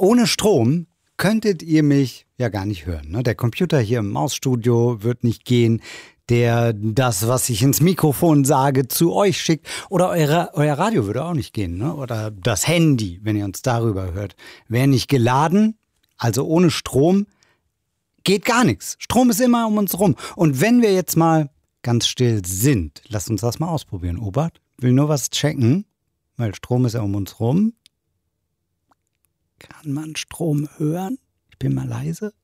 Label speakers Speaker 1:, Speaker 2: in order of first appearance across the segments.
Speaker 1: Ohne Strom könntet ihr mich ja gar nicht hören. Ne? Der Computer hier im Mausstudio wird nicht gehen. Das, was ich ins Mikrofon sage, zu euch schickt. Oder euer Radio würde auch nicht gehen. Ne? Oder das Handy, wenn ihr uns darüber hört, wäre nicht geladen. Also ohne Strom geht gar nichts. Strom ist immer um uns rum. Und wenn wir jetzt mal ganz still sind, lasst uns das mal ausprobieren. Obert, will nur was checken, weil Strom ist ja um uns rum. Kann man Strom hören? Ich bin mal leise.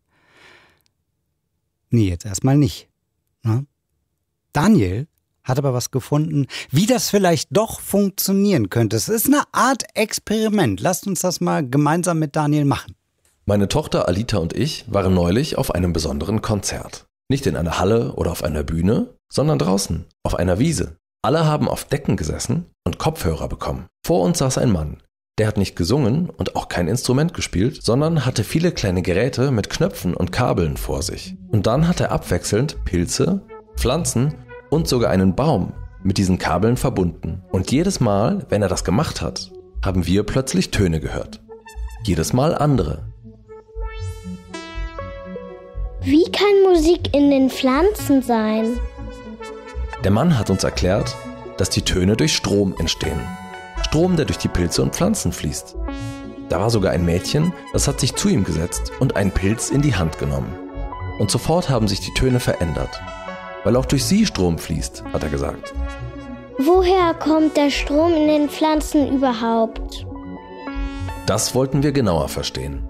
Speaker 1: Nee, jetzt erstmal nicht. Na? Daniel hat aber was gefunden, wie das vielleicht doch funktionieren könnte. Es ist eine Art Experiment. Lasst uns das mal gemeinsam mit Daniel machen.
Speaker 2: Meine Tochter Alita und ich waren neulich auf einem besonderen Konzert. Nicht in einer Halle oder auf einer Bühne, sondern draußen, auf einer Wiese. Alle haben auf Decken gesessen und Kopfhörer bekommen. Vor uns saß ein Mann. Der hat nicht gesungen und auch kein Instrument gespielt, sondern hatte viele kleine Geräte mit Knöpfen und Kabeln vor sich. Und dann hat er abwechselnd Pilze, Pflanzen und sogar einen Baum mit diesen Kabeln verbunden. Und jedes Mal, wenn er das gemacht hat, haben wir plötzlich Töne gehört. Jedes Mal andere.
Speaker 3: Wie kann Musik in den Pflanzen sein?
Speaker 2: Der Mann hat uns erklärt, dass die Töne durch Strom entstehen. Strom, der durch die Pilze und Pflanzen fließt. Da war sogar ein Mädchen, das hat sich zu ihm gesetzt und einen Pilz in die Hand genommen. Und sofort haben sich die Töne verändert. Weil auch durch sie Strom fließt, hat er gesagt.
Speaker 3: Woher kommt der Strom in den Pflanzen überhaupt?
Speaker 2: Das wollten wir genauer verstehen.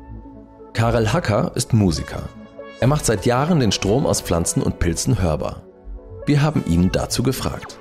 Speaker 2: Karel Hacker ist Musiker. Er macht seit Jahren den Strom aus Pflanzen und Pilzen hörbar. Wir haben ihn dazu gefragt.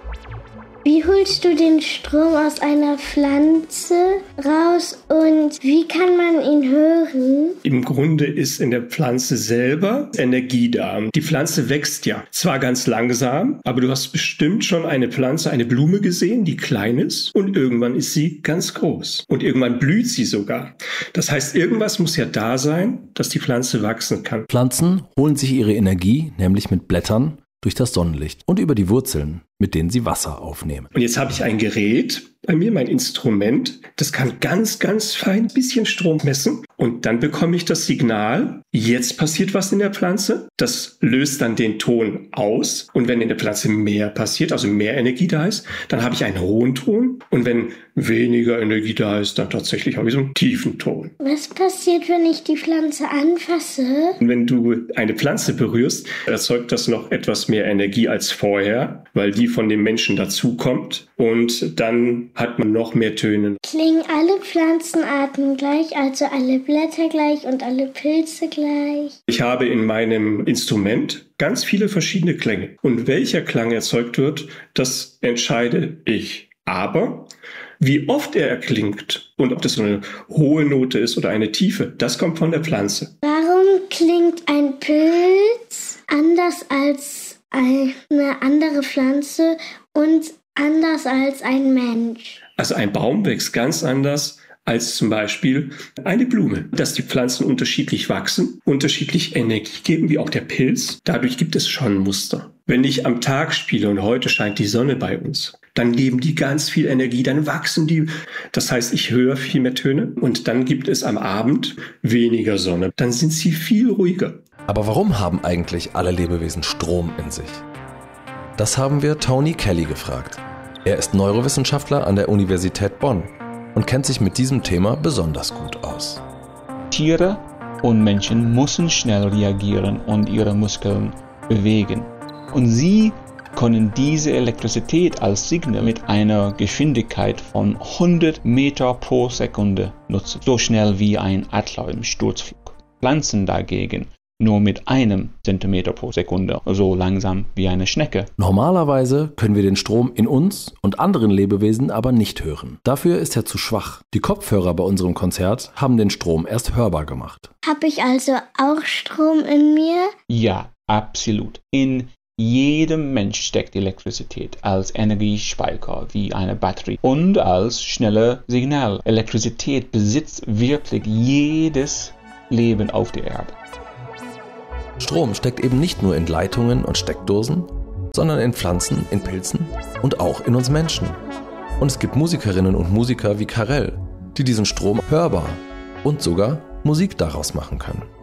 Speaker 3: Wie holst du den Strom aus einer Pflanze raus und wie kann man ihn hören?
Speaker 4: Im Grunde ist in der Pflanze selber Energie da. Die Pflanze wächst ja zwar ganz langsam, aber du hast bestimmt schon eine Pflanze, eine Blume gesehen, die klein ist und irgendwann ist sie ganz groß. Und irgendwann blüht sie sogar. Das heißt, irgendwas muss ja da sein, dass die Pflanze wachsen kann.
Speaker 2: Pflanzen holen sich ihre Energie nämlich mit Blättern durch das Sonnenlicht und über die Wurzeln, mit denen sie Wasser aufnehmen.
Speaker 4: Und jetzt habe ich ein Gerät bei mir, mein Instrument, das kann ganz, ganz fein ein bisschen Strom messen und dann bekomme ich das Signal, jetzt passiert was in der Pflanze, das löst dann den Ton aus und wenn in der Pflanze mehr passiert, also mehr Energie da ist, dann habe ich einen hohen Ton und wenn weniger Energie da ist, dann tatsächlich habe ich so einen tiefen Ton.
Speaker 3: Was passiert, wenn ich die Pflanze anfasse?
Speaker 4: Und wenn du eine Pflanze berührst, erzeugt das noch etwas mehr Energie als vorher, weil die von dem Menschen dazukommt und dann hat man noch mehr Töne.
Speaker 3: Klingen alle Pflanzenarten gleich, also alle Blätter gleich und alle Pilze gleich?
Speaker 4: Ich habe in meinem Instrument ganz viele verschiedene Klänge. Und welcher Klang erzeugt wird, das entscheide ich. Aber wie oft er erklingt und ob das so eine hohe Note ist oder eine tiefe, das kommt von der Pflanze.
Speaker 3: Warum klingt ein Pilz anders als eine andere Pflanze und anders als ein Mensch?
Speaker 4: Also ein Baum wächst ganz anders als zum Beispiel eine Blume. Dass die Pflanzen unterschiedlich wachsen, unterschiedlich Energie geben, wie auch der Pilz. Dadurch gibt es schon Muster. Wenn ich am Tag spiele und heute scheint die Sonne bei uns, dann geben die ganz viel Energie, dann wachsen die. Das heißt, ich höre viel mehr Töne und dann gibt es am Abend weniger Sonne. Dann sind sie viel ruhiger.
Speaker 2: Aber warum haben eigentlich alle Lebewesen Strom in sich? Das haben wir Tony Kelly gefragt. Er ist Neurowissenschaftler an der Universität Bonn und kennt sich mit diesem Thema besonders gut aus.
Speaker 5: Tiere und Menschen müssen schnell reagieren und ihre Muskeln bewegen. Und sie können diese Elektrizität als Signal mit einer Geschwindigkeit von 100 Meter pro Sekunde nutzen. So schnell wie ein Adler im Sturzflug. Pflanzen dagegen nur mit 1 Zentimeter pro Sekunde, so langsam wie eine Schnecke.
Speaker 2: Normalerweise können wir den Strom in uns und anderen Lebewesen aber nicht hören. Dafür ist er zu schwach. Die Kopfhörer bei unserem Konzert haben den Strom erst hörbar gemacht.
Speaker 3: Habe ich also auch Strom in mir?
Speaker 5: Ja, absolut. In jedem Mensch steckt Elektrizität als Energiespeicher wie eine Batterie und als schnelle Signal. Elektrizität besitzt wirklich jedes Leben auf der Erde.
Speaker 2: Strom steckt eben nicht nur in Leitungen und Steckdosen, sondern in Pflanzen, in Pilzen und auch in uns Menschen. Und es gibt Musikerinnen und Musiker wie Karel, die diesen Strom hörbar und sogar Musik daraus machen können.